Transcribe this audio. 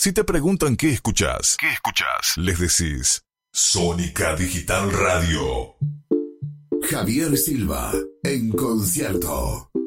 Si te preguntan qué escuchás, les decís Sónica Digital Radio. Javier Silva en concierto.